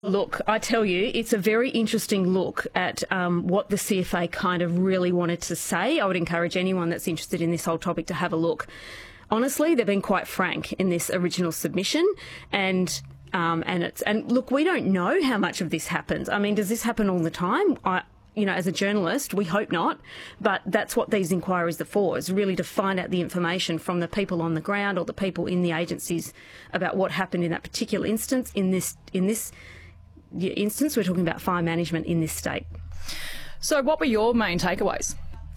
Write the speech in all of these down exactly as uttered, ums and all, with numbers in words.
Look, I tell you, it's a very interesting look at um, what the C F A kind of really wanted to say. I would encourage anyone that's interested in this whole topic to have a look. Honestly, they've been quite frank in this original submission, and um, and it's and look, we don't know how much of this happens. I mean, does this happen all the time? I, you know, as a journalist, we hope not, but that's what these inquiries are for, is really to find out the information from the people on the ground or the people in the agencies about what happened in that particular instance. In this in this instance, we're talking about fire management in this state. So what were your main takeaways?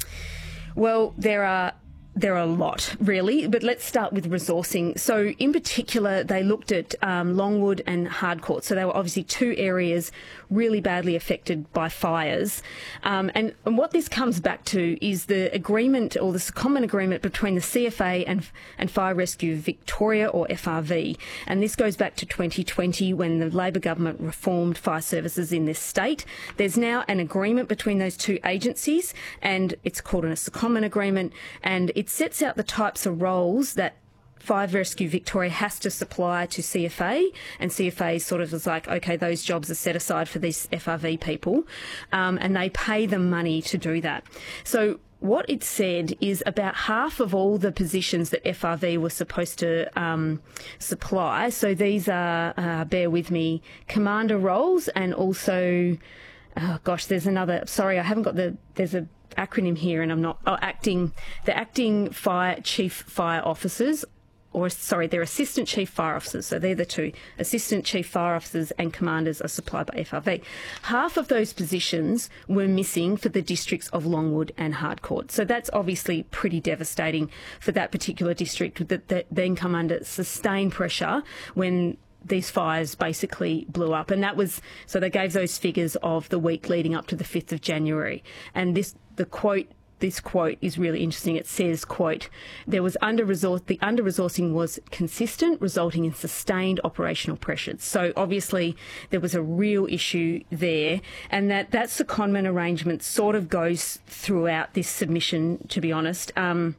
Well, there are there are a lot, really, but let's start with resourcing. So in particular, they looked at um, Longwood and Hardcourt. So they were obviously two areas really badly affected by fires. Um, and, and what this comes back to is the agreement, or the common agreement between the C F A and, and Fire Rescue Victoria, or F R V. And this goes back to twenty twenty, when the Labor government reformed fire services in this state. There's now an agreement between those two agencies, and it's called a common agreement, and it sets out the types of roles that Fire Rescue Victoria has to supply to C F A, and C F A sort of is like, okay, those jobs are set aside for these F R V people, um, and they pay them money to do that. So what it said is about half of all the positions that F R V was supposed to um, supply, so these are, uh, bear with me, commander roles, and also, oh gosh, there's another, sorry, I haven't got the, there's a acronym here and I'm not, oh, acting, the acting fire chief fire officers, or sorry, they're assistant chief fire officers. So they're the two. Assistant chief fire officers and commanders are supplied by F R V. Half of those positions were missing for the districts of Longwood and Hardcourt. So that's obviously pretty devastating for that particular district that, that then come under sustained pressure when these fires basically blew up. And that was, so they gave those figures of the week leading up to the fifth of January. And this, the quote, this quote is really interesting. It says, quote, there was under-resource, the under-resourcing was consistent, resulting in sustained operational pressures. So obviously there was a real issue there, and that, that secondment arrangement sort of goes throughout this submission, to be honest. Um,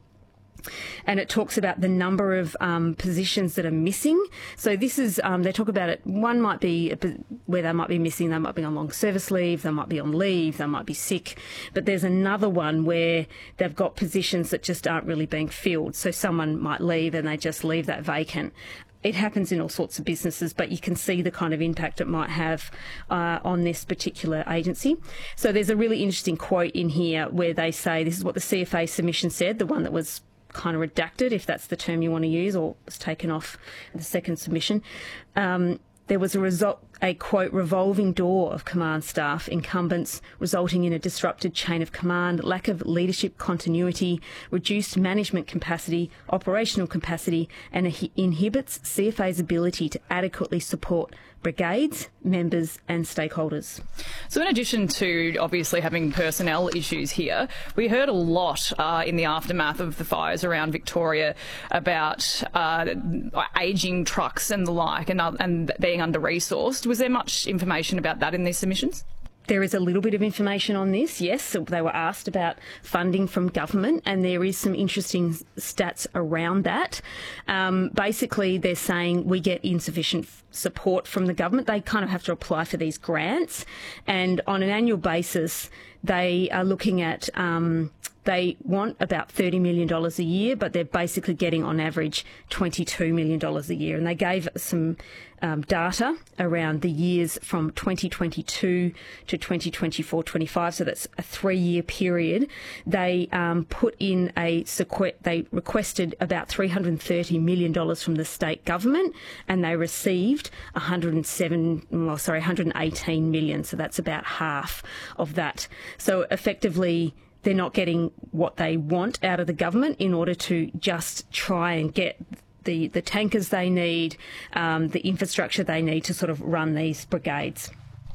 And it talks about the number of um, positions that are missing. So this is, um, they talk about it, one might be where they might be missing, they might be on long service leave, they might be on leave, they might be sick. But there's another one where they've got positions that just aren't really being filled. So someone might leave and they just leave that vacant. It happens in all sorts of businesses, but you can see the kind of impact it might have uh, on this particular agency. So there's a really interesting quote in here where they say, this is what the C F A submission said, the one that was kind of redacted, if that's the term you want to use, or was taken off the second submission. Um, there was a result, a quote, revolving door of command staff incumbents, resulting in a disrupted chain of command, lack of leadership continuity, reduced management capacity, operational capacity, and it inhibits C F A's ability to adequately support brigades, members and stakeholders. So in addition to obviously having personnel issues here, we heard a lot uh, in the aftermath of the fires around Victoria about uh, ageing trucks and the like, and, uh, and being under-resourced. Was there much information about that in these submissions? There is a little bit of information on this, yes. They were asked about funding from government, and there is some interesting stats around that. Um, basically, they're saying we get insufficient support from the government. They kind of have to apply for these grants, and on an annual basis, they are looking at... Um, They want about thirty million dollars a year, but they're basically getting on average twenty-two million dollars a year. And they gave some um, data around the years from twenty twenty-two to twenty twenty-four twenty-five, so that's a three-year period. They um, put in a, they requested about three hundred thirty million dollars from the state government, and they received one hundred seven, well, sorry, one hundred eighteen million dollars, so that's about half of that. So effectively, they're not getting what they want out of the government in order to just try and get the, the tankers they need, um, the infrastructure they need to sort of run these brigades.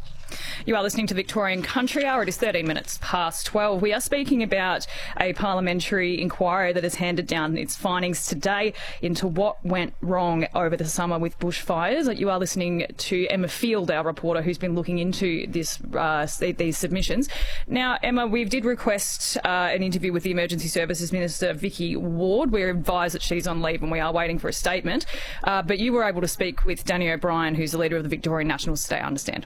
You are listening to Victorian Country Hour. It is thirteen minutes past twelve. We are speaking about a parliamentary inquiry that has handed down its findings today into what went wrong over the summer with bushfires. You are listening to Emma Field, our reporter, who's been looking into this uh, these submissions. Now, Emma, we did request uh, an interview with the Emergency Services Minister, Vicky Ward. We're advised that she's on leave and we are waiting for a statement. Uh, but you were able to speak with Danny O'Brien, who's the leader of the Victorian Nationals today, I understand.